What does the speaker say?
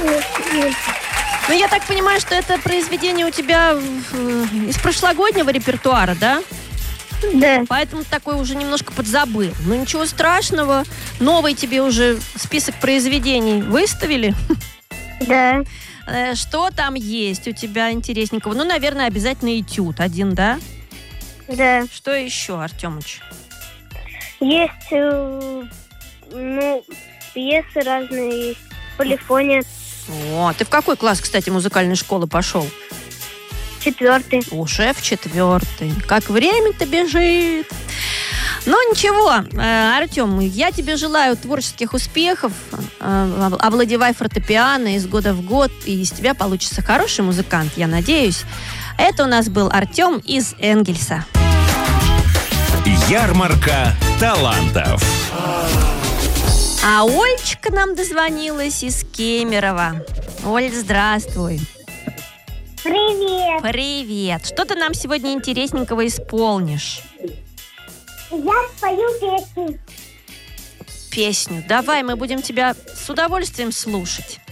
Ну, я так понимаю, что это произведение у тебя из прошлогоднего репертуара, да? Да. Поэтому такой уже немножко подзабыл. Ну, ничего страшного. Новый тебе уже список произведений выставили? Да. Что там есть у тебя интересненького? Ну, наверное, обязательно этюд один, да? Да. Что еще, Артемыч? Есть, пьесы разные есть. Полифония. О, ты в какой класс, кстати, музыкальной школы пошел? 4. Уже в 4. Как время-то бежит. Ну, ничего, Артем, я тебе желаю творческих успехов. Овладевай фортепиано из года в год, и из тебя получится хороший музыкант, я надеюсь. Это у нас был Артем из Энгельса. Ярмарка талантов. А Олечка нам дозвонилась из Кемерово. Оль, здравствуй. Привет. Привет. Что ты нам сегодня интересненького исполнишь? Я спою песню. Песню. Давай, мы будем тебя с удовольствием слушать.